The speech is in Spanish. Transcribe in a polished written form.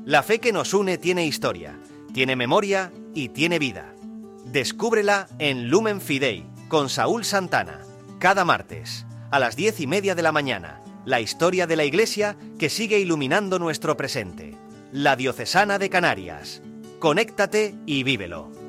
La fe que nos une tiene historia, tiene memoria y tiene vida. Descúbrela en Lumen Fidei con Saúl Santana, cada martes, a las 10:30 de la mañana. La historia de la Iglesia que sigue iluminando nuestro presente. La Diocesana de Canarias. Conéctate y vívelo.